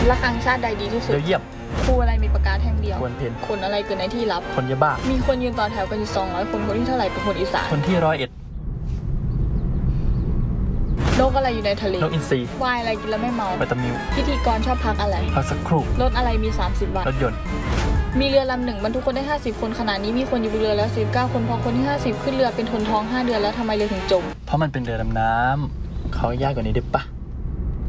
ระฆังชาติใดดีที่สุดเบลเยียมครูอะไรมีปากกาแท่งเดียวควรเพนคนอะไรเกิดในที่ลับคนยาบ้ามีคนยืนต่อแถวกันอยู่200 คนคนที่เท่าไหร่เป็นคนอีสานคนที่101 นกอะไรอยู่ในทะเลนกอินทรีวายอะไรกินแล้วไม่เมาวิตามิวพิธีกรชอบพักอะไรพักสักครู่รถอะไรมี30 บาทรถยนต์มีเรือลำหนึ่งบรรทุกคนได้50 คนขณะนี้มีคนอยู่บนเรือแล้ว19 คนพอคนที่50ขึ้นเรือเป็นทนท้อง5 เดือนแล้วทำไมเรือถึงจมเพราะมันเป็นเรือดำน้ำเขายากกว่านี้ได้ปะ